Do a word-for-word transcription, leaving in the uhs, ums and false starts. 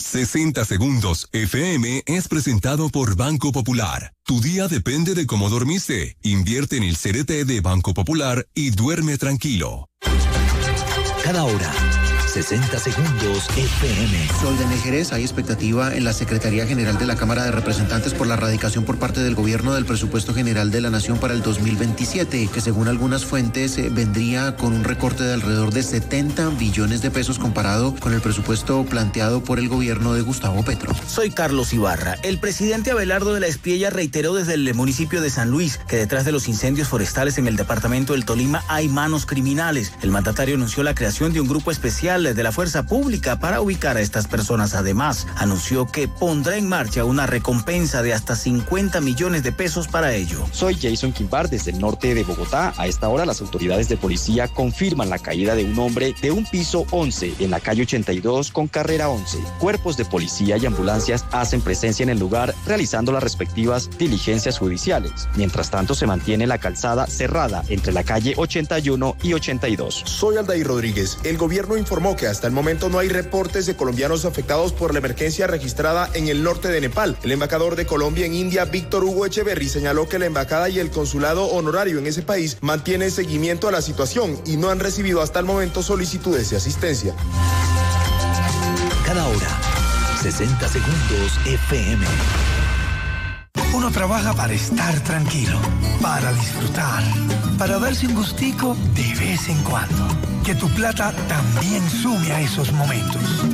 sesenta Segundos F M es presentado por Banco Popular. Tu día depende de cómo dormiste. Invierte en el C D T de Banco Popular y duerme tranquilo. Cada hora, sesenta Segundos F M. Sol de Jerez, hay expectativa en la Secretaría General de la Cámara de Representantes por la radicación por parte del gobierno del presupuesto general de la Nación para el dos mil veintisiete, que según algunas fuentes eh, vendría con un recorte de alrededor de setenta billones de pesos comparado con el presupuesto planteado por el gobierno de Gustavo Petro. Soy Carlos Ibarra. El presidente Abelardo de la Espriella reiteró desde el municipio de San Luis que detrás de los incendios forestales en el departamento del Tolima hay manos criminales. El mandatario anunció la creación de un grupo especial de la Fuerza Pública para ubicar a estas personas. Además, anunció que pondrá en marcha una recompensa de hasta cincuenta millones de pesos para ello. Soy Jason Quimbar desde el norte de Bogotá. A esta hora las autoridades de policía confirman la caída de un hombre de un piso once en la calle ochenta y dos con carrera once. Cuerpos de policía y ambulancias hacen presencia en el lugar realizando las respectivas diligencias judiciales. Mientras tanto, se mantiene la calzada cerrada entre la calle ochenta y uno y ochenta y dos. Soy Aldair Rodríguez. El gobierno informó que hasta el momento no hay reportes de colombianos afectados por la emergencia registrada en el norte de Nepal. El embajador de Colombia en India, Víctor Hugo Echeverry, señaló que la embajada y el consulado honorario en ese país mantienen seguimiento a la situación y no han recibido hasta el momento solicitudes de asistencia. Cada hora, sesenta Segundos F M. Uno trabaja para estar tranquilo, para disfrutar, para darse un gustico de vez en cuando. Que tu plata también sume a esos momentos.